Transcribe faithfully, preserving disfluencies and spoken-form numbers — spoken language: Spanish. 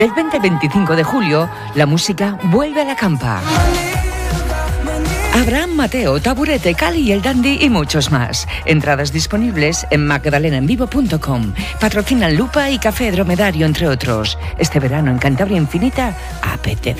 El veinte al veinticinco de julio, la música vuelve a la campa. Abraham Mateo, Taburete, Cali y el Dandy y muchos más. Entradas disponibles en magdalena en vivo punto com. Patrocinan Lupa y Café Dromedario, entre otros. Este verano en Cantabria Infinita apetece